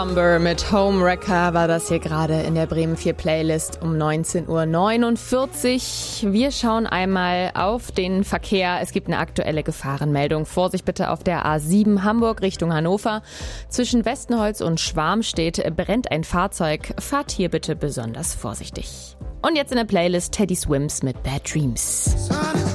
Amber mit Homewrecker war das hier gerade in der Bremen 4 Playlist um 19:49 Uhr. Wir schauen einmal auf den Verkehr. Es gibt eine aktuelle Gefahrenmeldung. Vorsicht bitte auf der A7 Hamburg Richtung Hannover. Zwischen Westenholz und Schwarmstedt brennt ein Fahrzeug. Fahrt hier bitte besonders vorsichtig. Und jetzt in der Playlist Teddy Swims mit Bad Dreams.